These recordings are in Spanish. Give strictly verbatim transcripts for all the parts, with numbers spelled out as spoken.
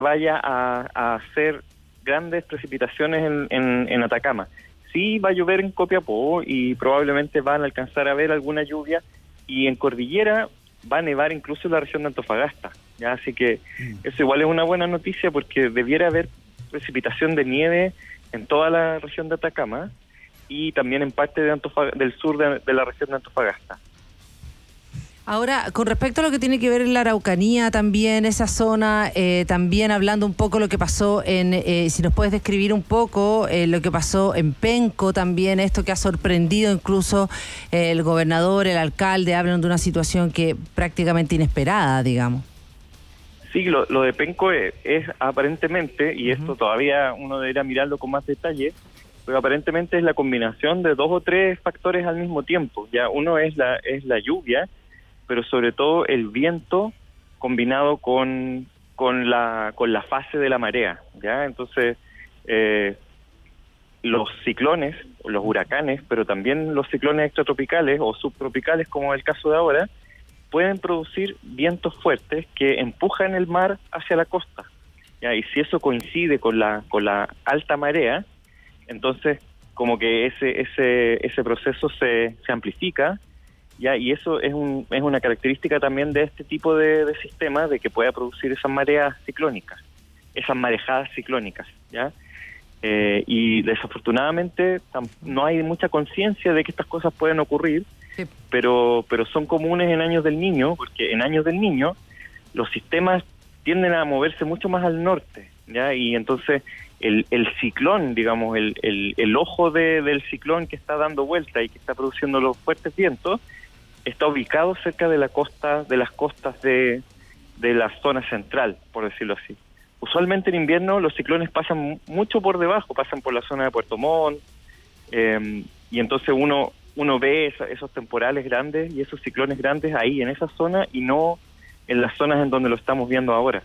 vaya a, a hacer grandes precipitaciones en, en, en Atacama. Sí va a llover en Copiapó y probablemente van a alcanzar a ver alguna lluvia, y en Cordillera va a nevar incluso en la región de Antofagasta, ¿ya? Así que mm. eso igual es una buena noticia, porque debiera haber precipitación de nieve en toda la región de Atacama y también en parte de Antofag- del sur de, de la región de Antofagasta. Ahora, con respecto a lo que tiene que ver en la Araucanía también, esa zona, eh, también hablando un poco lo que pasó en, eh, si nos puedes describir un poco eh, lo que pasó en Penco también, esto que ha sorprendido incluso eh, el gobernador, el alcalde, hablan de una situación que prácticamente inesperada, digamos. Sí, lo, lo de Penco es, es aparentemente, y esto uh-huh. todavía uno debería mirarlo con más detalle, pero aparentemente es la combinación de dos o tres factores al mismo tiempo. Ya uno es la es la lluvia, pero sobre todo el viento combinado con con la con la fase de la marea, ¿ya? Entonces, eh, los ciclones, los huracanes, pero también los ciclones extratropicales o subtropicales, como es el caso de ahora, pueden producir vientos fuertes que empujan el mar hacia la costa, ¿ya? Y si eso coincide con la con la alta marea, entonces como que ese ese ese proceso se, se amplifica, ¿ya? Y eso es un es una característica también de este tipo de, de sistemas, de que pueda producir esas mareas ciclónicas, esas marejadas ciclónicas, ¿ya? Eh, y desafortunadamente tam- no hay mucha conciencia de que estas cosas pueden ocurrir, sí. pero pero son comunes en años del Niño, porque en años del Niño los sistemas tienden a moverse mucho más al norte, ¿ya? Y entonces el, el ciclón, digamos, el, el, el ojo de, del ciclón que está dando vuelta y que está produciendo los fuertes vientos, está ubicado cerca de la costa, de las costas de, de la zona central, por decirlo así. Usualmente en invierno los ciclones pasan mucho por debajo, pasan por la zona de Puerto Montt, eh, y entonces uno uno ve esa, esos temporales grandes y esos ciclones grandes ahí en esa zona, y no en las zonas en donde lo estamos viendo ahora.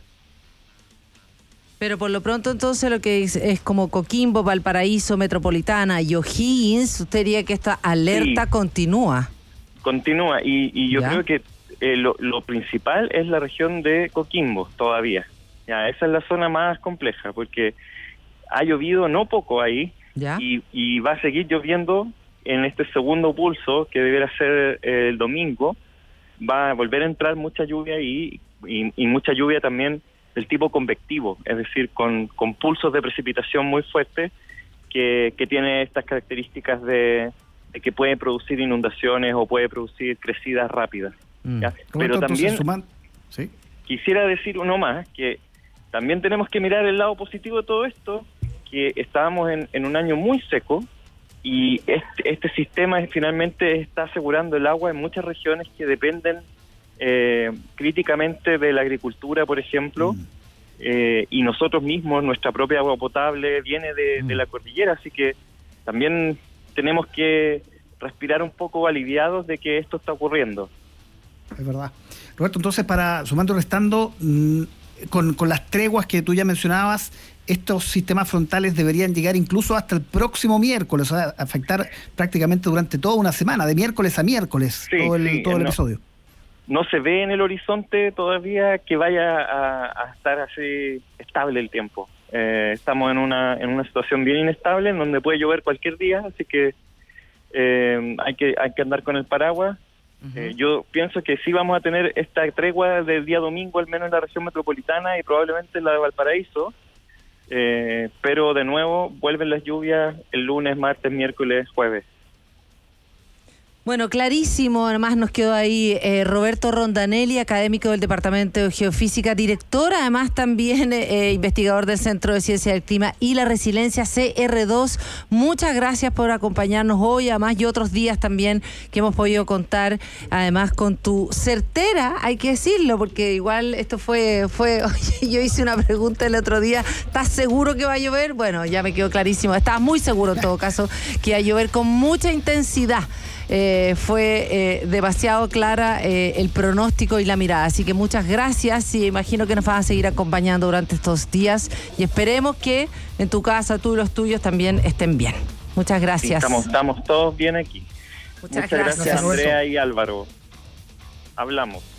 Pero por lo pronto entonces lo que es, es como Coquimbo, Valparaíso, Metropolitana y O'Higgins, usted diría que esta alerta sí, continúa. Continúa, y, y yo ¿Ya? creo que eh, lo, lo principal es la región de Coquimbo todavía. Ya, esa es la zona más compleja, porque ha llovido no poco ahí, y, y va a seguir lloviendo en este segundo pulso, que deberá ser eh, el domingo. Va a volver a entrar mucha lluvia ahí, y, y mucha lluvia también del tipo convectivo, es decir, con, con pulsos de precipitación muy fuertes, que, que tiene estas características de, de que puede producir inundaciones o puede producir crecidas rápidas. Mm. Pero también suman... ¿Sí? Quisiera decir uno más, que también tenemos que mirar el lado positivo de todo esto, que estábamos en, en un año muy seco, y este, este sistema finalmente está asegurando el agua en muchas regiones que dependen eh, críticamente de la agricultura, por ejemplo, mm. eh, y nosotros mismos, nuestra propia agua potable viene de, mm. de la cordillera, así que también tenemos que respirar un poco aliviados de que esto está ocurriendo. Es verdad. Roberto, entonces, para sumando y restando, mmm, con, con las treguas que tú ya mencionabas, estos sistemas frontales deberían llegar incluso hasta el próximo miércoles, o sea, afectar prácticamente durante toda una semana, de miércoles a miércoles, sí, todo el, sí, todo el no, episodio. No se ve en el horizonte todavía que vaya a, a estar así estable el tiempo. Eh, estamos en una en una situación bien inestable, en donde puede llover cualquier día, así que eh, hay que hay que andar con el paraguas. Uh-huh. Eh, yo pienso que sí vamos a tener esta tregua del día domingo, al menos en la región metropolitana y probablemente en la de Valparaíso. Eh, pero de nuevo vuelven las lluvias el lunes, martes, miércoles, jueves. Bueno, clarísimo. Además nos quedó ahí eh, Roberto Rondanelli, académico del Departamento de Geofísica, director, además también eh, investigador del Centro de Ciencia del Clima y la Resiliencia C R dos. Muchas gracias por acompañarnos hoy, además, y otros días también que hemos podido contar, además con tu certera, hay que decirlo, porque igual esto fue, fue oye, yo hice una pregunta el otro día, ¿estás seguro que va a llover? Bueno, ya me quedó clarísimo, estaba muy seguro en todo caso que iba a llover con mucha intensidad. Eh, fue eh, demasiado clara eh, el pronóstico y la mirada, así que muchas gracias, y imagino que nos vas a seguir acompañando durante estos días, y esperemos que en tu casa tú y los tuyos también estén bien. Muchas gracias. Sí, estamos, estamos todos bien aquí. Muchas, Muchas gracias, gracias Andrea y Álvaro. Hablamos.